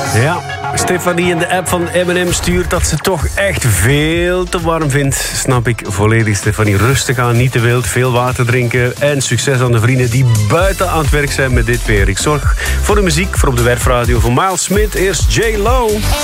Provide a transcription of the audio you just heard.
Ja, Stefanie in de app van M&M stuurt dat ze toch echt veel te warm vindt. Snap ik volledig, Stefanie. Rustig aan, niet te wild, veel water drinken. En succes aan de vrienden die buiten aan het werk zijn met dit weer. Ik zorg voor de muziek, voor op de werfradio van Miles Smith. Eerst J-Lo.